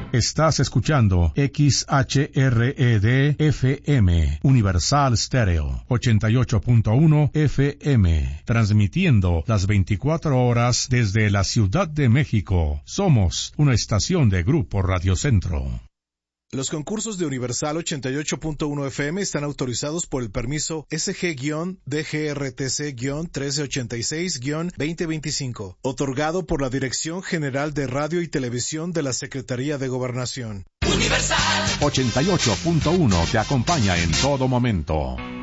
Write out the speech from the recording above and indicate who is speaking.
Speaker 1: Estás escuchando XHRED-FM, Universal Stereo, 88.1 FM, transmitiendo las 24 horas desde la Ciudad de México. Somos una estación de Grupo Radio Centro.
Speaker 2: Los concursos de Universal 88.1 FM están autorizados por el permiso SG-DGRTC-1386-2025, otorgado por la Dirección General de Radio y Televisión de la Secretaría de Gobernación.
Speaker 3: Universal 88.1 te acompaña en todo momento.